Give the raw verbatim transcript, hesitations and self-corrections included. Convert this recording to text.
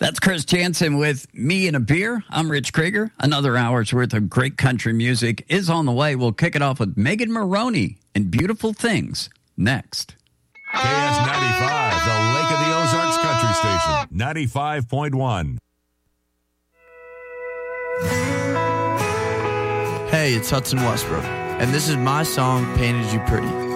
That's Chris Jansen with Me and a Beer. I'm Rich Krieger. Another hour's worth of great country music is on the way. We'll kick it off with Megan Maroney and Beautiful Things next. K S ninety-five, the Lake of the Ozarks Country Station, ninety-five point one. Hey, it's Hudson Westbrook, and this is my song, Painted You Pretty.